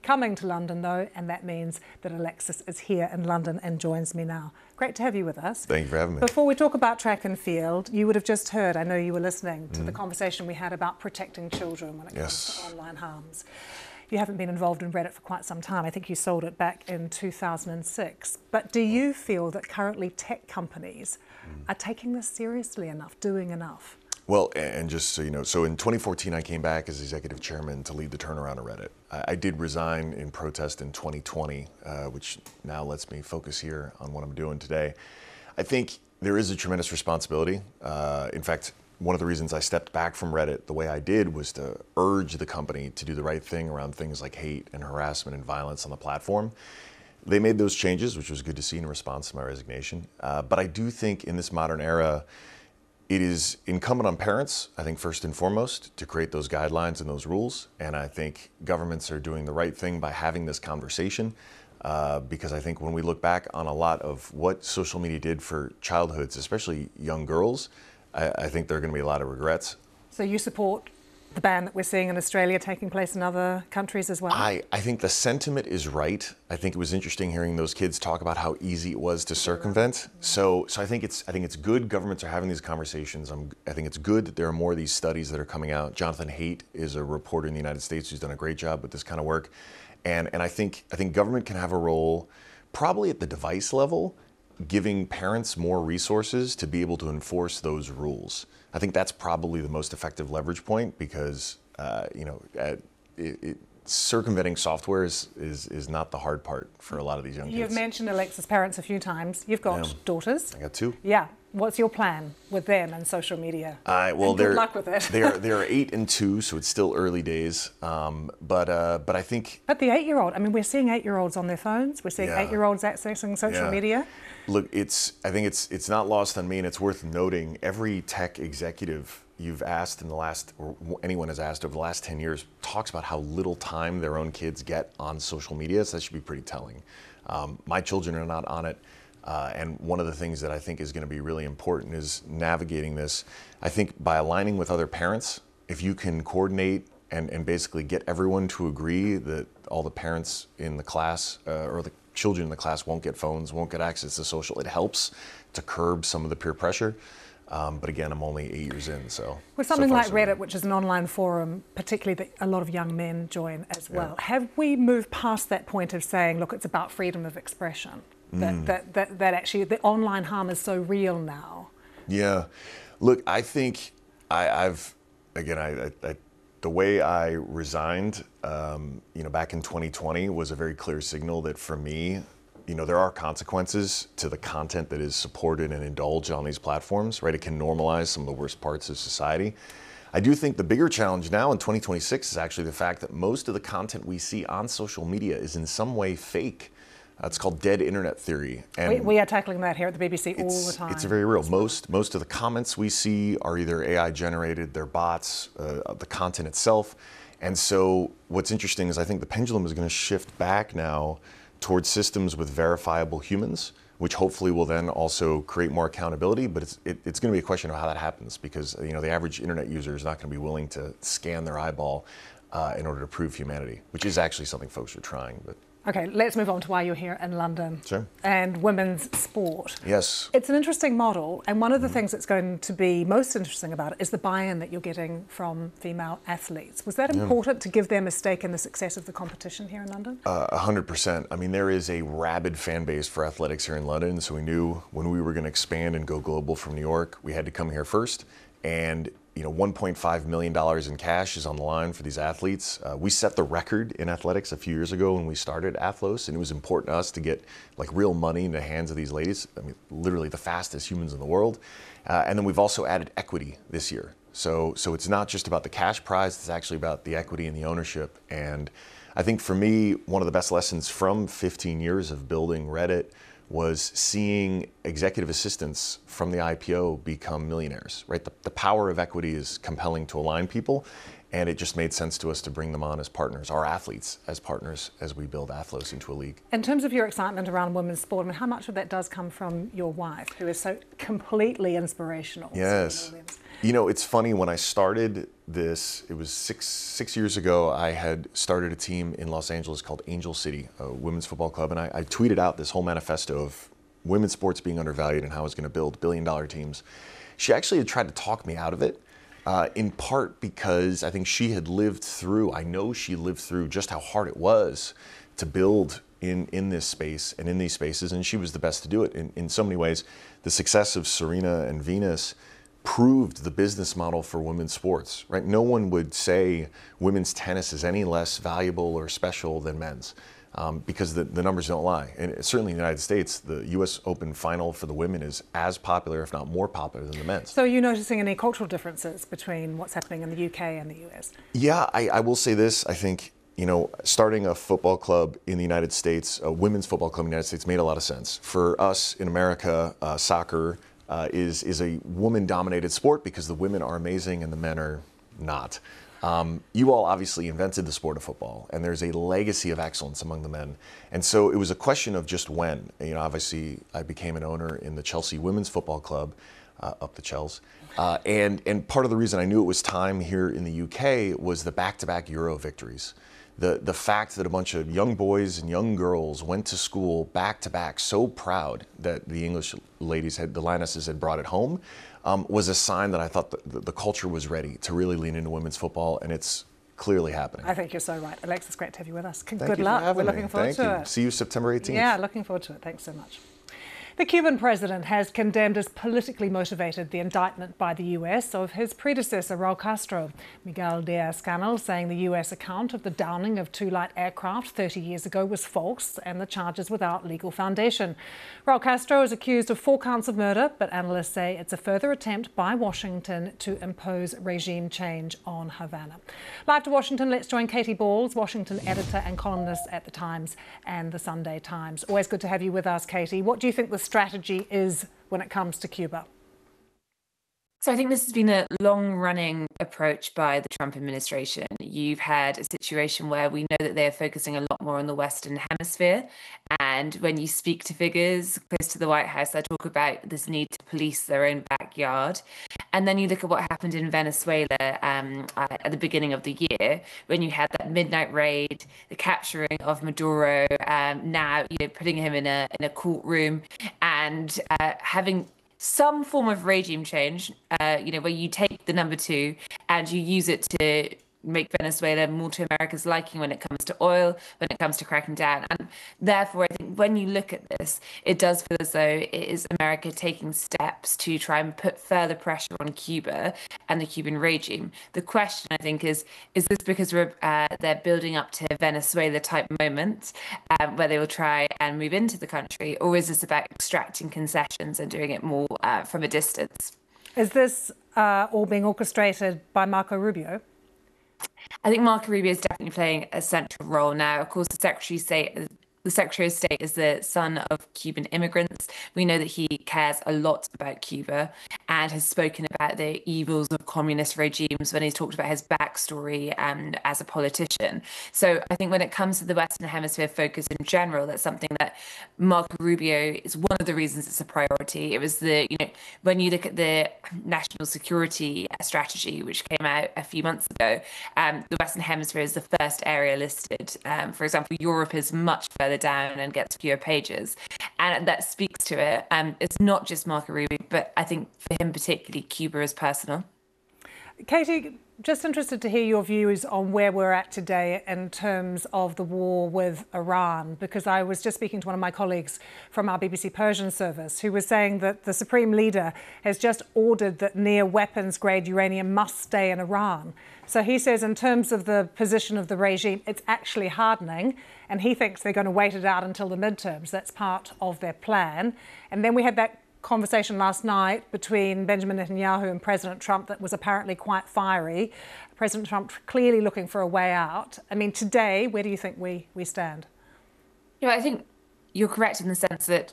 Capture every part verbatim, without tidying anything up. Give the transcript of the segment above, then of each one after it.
coming to London though, and that means that Alexis is here in London and joins me now. Great to have you with us. Thank you for having me. Before we talk about track and field, you would have just heard, I know you were listening to mm. the conversation we had about protecting children when it yes. comes to online harms. You haven't been involved in Reddit for quite some time. I think you sold it back in two thousand six. But do you feel that currently tech companies mm. are taking this seriously enough, doing enough? Well, and just so you know, so in twenty fourteen, I came back as executive chairman to lead the turnaround of Reddit. I, I did resign in protest in twenty twenty, uh, which now lets me focus here on what I'm doing today. I think there is a tremendous responsibility. Uh, in fact, one of the reasons I stepped back from Reddit the way I did was to urge the company to do the right thing around things like hate and harassment and violence on the platform. They made those changes, which was good to see in response to my resignation. Uh, but I do think in this modern era, it is incumbent on parents, I think first and foremost, to create those guidelines and those rules. And I think governments are doing the right thing by having this conversation. Uh, because I think when we look back on a lot of what social media did for childhoods, especially young girls, I, I think there are going to be a lot of regrets. So you support the ban that we're seeing in Australia taking place in other countries as well? I, I think the sentiment is right. I think it was interesting hearing those kids talk about how easy it was to circumvent. So so I think it's I think it's good governments are having these conversations. I'm, I think it's good that there are more of these studies that are coming out. Jonathan Haidt is a reporter in the United States who's done a great job with this kind of work. And and I think I think government can have a role probably at the device level, giving parents more resources to be able to enforce those rules. I think that's probably the most effective leverage point because, uh, you know, uh, it, it, circumventing software is, is, is not the hard part for a lot of these young kids. You've mentioned Alexis' parents a few times. You've got yeah. daughters. I got two. Yeah. What's your plan with them and social media? Uh, well, and they're, good luck with it. they're, they're eight and two, so it's still early days. Um, but uh, but I think... But the eight-year-old, I mean, we're seeing eight-year-olds on their phones. We're seeing yeah. eight-year-olds accessing social yeah. media. Look, it's I think it's it's not lost on me, and it's worth noting. Every tech executive you've asked in the last, or anyone has asked over the last ten years, talks about how little time their own kids get on social media. So that should be pretty telling. Um, my children are not on it. Uh, and one of the things that I think is going to be really important is navigating this. I think by aligning with other parents, if you can coordinate and, and basically get everyone to agree that all the parents in the class uh, or the children in the class won't get phones, won't get access to social, it helps to curb some of the peer pressure. Um, but again, I'm only eight years in, so. With something so like so Reddit, good. which is an online forum, particularly that a lot of young men join as well, Yeah. have we moved past that point of saying, look, it's about freedom of expression? That, Mm. that, that, that actually the online harm is so real now. Yeah, look, I think I, I've, again, I, I, I, the way I resigned, um, you know, back in twenty twenty was a very clear signal that for me, you know, there are consequences to the content that is supported and indulged on these platforms, right? It can normalize some of the worst parts of society. I do think the bigger challenge now in twenty twenty-six is actually the fact that most of the content we see on social media is in some way fake. Uh, it's called dead internet theory. And we, we are tackling that here at the B B C all the time. It's very real. Most most of the comments we see are either A I generated, they're bots, uh, the content itself. And so what's interesting is I think the pendulum is going to shift back now towards systems with verifiable humans, which hopefully will then also create more accountability. But it's it, it's going to be a question of how that happens because you know the average internet user is not going to be willing to scan their eyeball uh, in order to prove humanity, which is actually something folks are trying. But Okay, let's move on to why you're here in London. Sure. And women's sport. Yes. It's an interesting model, and one of the mm. things that's going to be most interesting about it is the buy-in that you're getting from female athletes. Was that yeah. important to give them a stake in the success of the competition here in London? Uh, one hundred percent. I mean, there is a rabid fan base for athletics here in London, so we knew when we were going to expand and go global from New York, we had to come here first. And you know, one point five million dollars in cash is on the line for these athletes. Uh, we set the record in athletics a few years ago when we started Athlos, and it was important to us to get like real money in the hands of these ladies. I mean, literally the fastest humans in the world. Uh, and then we've also added equity this year. So, so it's not just about the cash prize, it's actually about the equity and the ownership. And I think for me, one of the best lessons from fifteen years of building Reddit was seeing executive assistants from the I P O become millionaires, right? The, the power of equity is compelling to align people. And it just made sense to us to bring them on as partners, our athletes as partners, as we build Athlos into a league. In terms of your excitement around women's sport, I mean, how much of that does come from your wife, who is so completely inspirational? Yes. You know, it's funny, when I started this, it was six six years ago, I had started a team in Los Angeles called Angel City, a women's football club, and I, I tweeted out this whole manifesto of women's sports being undervalued and how I was going to build billion dollar teams. She actually had tried to talk me out of it, uh, in part because I think she had lived through, I know she lived through just how hard it was to build in, in this space and in these spaces, and she was the best to do it. In, in so many ways, the success of Serena and Venus proved the business model for women's sports, right? No one would say women's tennis is any less valuable or special than men's, um, because the, the numbers don't lie. And certainly in the United States, the U S Open final for the women is as popular, if not more popular, than the men's. So are you noticing any cultural differences between what's happening in the U K and the U S? Yeah, I, I will say this. I think, you know, starting a football club in the United States, a women's football club in the United States, made a lot of sense. For us in America, uh, soccer, Uh, is is a woman-dominated sport because the women are amazing and the men are not. Um, you all obviously invented the sport of football, and there's a legacy of excellence among the men. And so it was a question of just when. You know, obviously I became an owner in the Chelsea Women's Football Club, uh, up the Chels. Uh, and and part of the reason I knew it was time here in the U K was the back-to-back Euro victories. The, the fact that a bunch of young boys and young girls went to school back to back, so proud that the English ladies had, the Lionesses had brought it home, um, was a sign that I thought the, the culture was ready to really lean into women's football, and it's clearly happening. I think you're so right. Alex, it's great to have you with us. Good Thank you luck. for having We're looking me. forward Thank to you. it. See you September eighteenth. Yeah, looking forward to it. Thanks so much. The Cuban president has condemned as politically motivated the indictment by the U S of his predecessor, Raul Castro. Miguel Diaz-Canel saying the U S account of the downing of two light aircraft thirty years ago was false and the charges without legal foundation. Raul Castro is accused of four counts of murder, but analysts say it's a further attempt by Washington to impose regime change on Havana. Live to Washington, let's join Katie Balls, Washington editor and columnist at The Times and The Sunday Times. Always good to have you with us, Katie. What do you think the strategy is when it comes to Cuba? So I think this has been a long-running approach by the Trump administration. You've had a situation where we know that they're focusing a lot more on the Western Hemisphere. And when you speak to figures close to the White House, they talk about this need to police their own backyard. And then you look at what happened in Venezuela um, at the beginning of the year, when you had that midnight raid, the capturing of Maduro, um, now you know putting him in a in a courtroom and uh, having some form of regime change, uh, you know, where you take the number two and you use it to make Venezuela more to America's liking when it comes to oil, when it comes to cracking down. And therefore, I think when you look at this, it does feel as though it is America taking steps to try and put further pressure on Cuba and the Cuban regime. The question, I think, is, is this because we're, uh, they're building up to Venezuela-type moments um, where they will try and move into the country, or is this about extracting concessions and doing it more uh, from a distance? Is this uh, all being orchestrated by Marco Rubio? I think Marco Rubio is definitely playing a central role now. Of course, the Secretary of State, the Secretary of State is the son of Cuban immigrants. We know that he cares a lot about Cuba and has spoken about the evils of communist regimes when he's talked about his backstory um, as a politician. So I think when it comes to the Western Hemisphere focus in general, that's something that Marco Rubio is one of the reasons it's a priority. It was the, you know, when you look at the national security strategy, which came out a few months ago, um, the Western Hemisphere is the first area listed. Um, for example, Europe is much further down and gets fewer pages, and that speaks to it. Um, it's not just Marco Rubio, but I think for him particularly, Cuba is personal. Katie, just interested to hear your views on where we're at today in terms of the war with Iran, because I was just speaking to one of my colleagues from our B B C Persian service who was saying that the Supreme Leader has just ordered that near weapons grade uranium must stay in Iran. So he says in terms of the position of the regime, it's actually hardening, and he thinks they're going to wait it out until the midterms. That's part of their plan. And then we had that conversation last night between Benjamin Netanyahu and President Trump that was apparently quite fiery. President Trump clearly looking for a way out. I mean, today, where do you think we, we stand? You know, I think you're correct in the sense that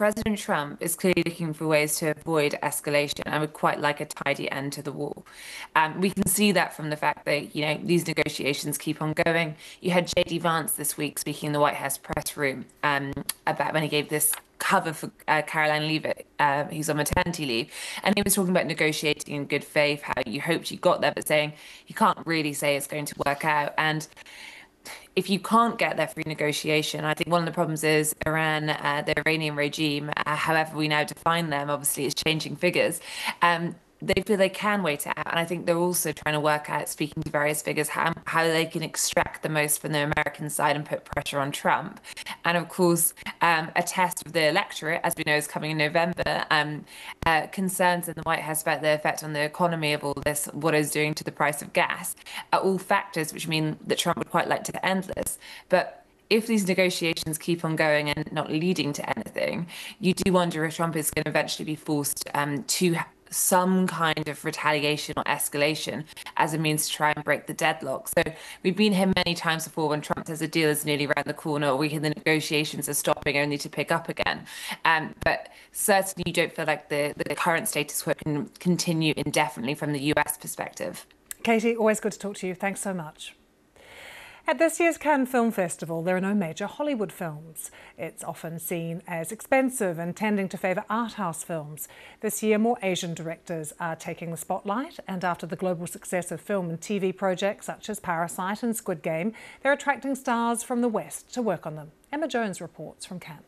President Trump is clearly looking for ways to avoid escalation. I would quite like a tidy end to the war. Um, we can see that from the fact that, you know, these negotiations keep on going. You had J D Vance this week speaking in the White House press room um, about when he gave this cover for uh, Caroline Leavitt, uh, who's on maternity leave, and he was talking about negotiating in good faith, how you hoped you got there, but saying you can't really say it's going to work out. And if you can't get there through negotiation, I think one of the problems is Iran, uh, the Iranian regime, uh, however we now define them, obviously it's changing figures. Um, they feel they can wait it out. And I think they're also trying to work out, speaking to various figures, how, how they can extract the most from the American side and put pressure on Trump. And of course, um, a test of the electorate, as we know, is coming in November. Um, uh, concerns in the White House about the effect on the economy of all this, what it's doing to the price of gas, are all factors which mean that Trump would quite like to end this. But if these negotiations keep on going and not leading to anything, you do wonder if Trump is going to eventually be forced um, to some kind of retaliation or escalation as a means to try and break the deadlock. So we've been here many times before when Trump says a deal is nearly around the corner, or we hear the negotiations are stopping only to pick up again. Um, but certainly you don't feel like the, the current status quo can continue indefinitely from the U S perspective. Katie, always good to talk to you. Thanks so much. At this year's Cannes Film Festival, there are no major Hollywood films. It's often seen as expensive and tending to favour art house films. This year, more Asian directors are taking the spotlight, and after the global success of film and T V projects such as Parasite and Squid Game, they're attracting stars from the West to work on them. Emma Jones reports from Cannes.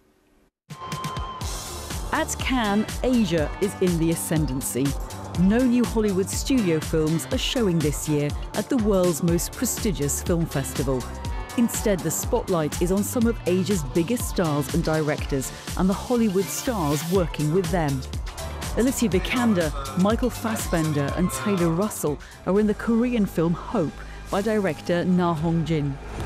At Cannes, Asia is in the ascendancy. No new Hollywood studio films are showing this year at the world's most prestigious film festival. Instead, the spotlight is on some of Asia's biggest stars and directors and the Hollywood stars working with them. Alicia Vikander, Michael Fassbender and Taylor Russell are in the Korean film Hope by director Na Hong-jin.